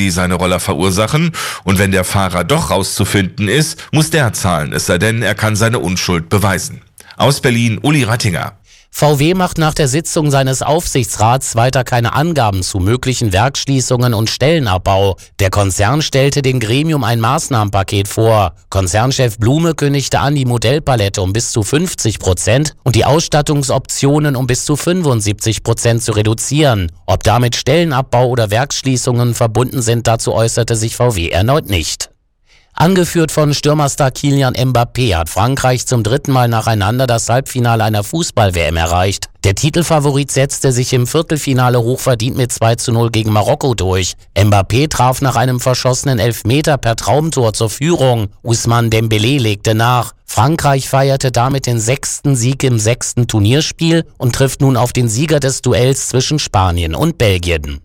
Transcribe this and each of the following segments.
die seine Roller verursachen. Und wenn der Fahrer doch rauszufinden ist, muss der zahlen, es sei denn, er kann seine Unschuld beweisen. Aus Berlin, Uli Rattinger. VW macht nach der Sitzung seines Aufsichtsrats weiter keine Angaben zu möglichen Werksschließungen und Stellenabbau. Der Konzern stellte dem Gremium ein Maßnahmenpaket vor. Konzernchef Blume kündigte an, die Modellpalette um bis zu 50% und die Ausstattungsoptionen um bis zu 75% zu reduzieren. Ob damit Stellenabbau oder Werksschließungen verbunden sind, dazu äußerte sich VW erneut nicht. Angeführt von Stürmerstar Kylian Mbappé hat Frankreich zum 3. Mal nacheinander das Halbfinale einer Fußball-WM erreicht. Der Titelfavorit setzte sich im Viertelfinale hochverdient mit 2:0 gegen Marokko durch. Mbappé traf nach einem verschossenen Elfmeter per Traumtor zur Führung. Ousmane Dembélé legte nach. Frankreich feierte damit den 6. Sieg im 6. Turnierspiel und trifft nun auf den Sieger des Duells zwischen Spanien und Belgien.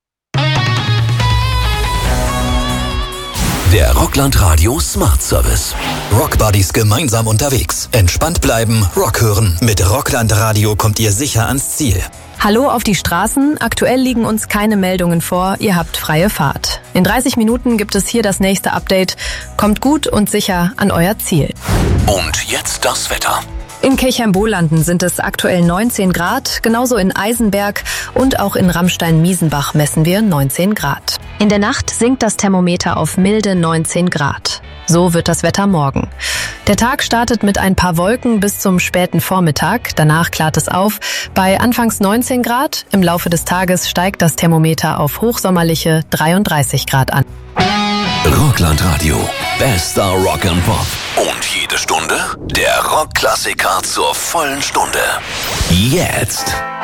Der Rockland-Radio Smart Service. Rockbuddies gemeinsam unterwegs. Entspannt bleiben, Rock hören. Mit Rockland Radio kommt ihr sicher ans Ziel. Hallo auf die Straßen. Aktuell liegen uns keine Meldungen vor. Ihr habt freie Fahrt. In 30 Minuten gibt es hier das nächste Update. Kommt gut und sicher an euer Ziel. Und jetzt das Wetter. In Kirchheim-Bolanden sind es aktuell 19 Grad, genauso in Eisenberg und auch in Ramstein-Miesenbach messen wir 19 Grad. In der Nacht sinkt das Thermometer auf milde 19 Grad. So wird das Wetter morgen. Der Tag startet mit ein paar Wolken bis zum späten Vormittag, danach klart es auf. Bei anfangs 19 Grad, im Laufe des Tages steigt das Thermometer auf hochsommerliche 33 Grad an. Rockland Radio, bester Rock and Pop. Und jede Stunde der Rockklassiker zur vollen Stunde. Jetzt.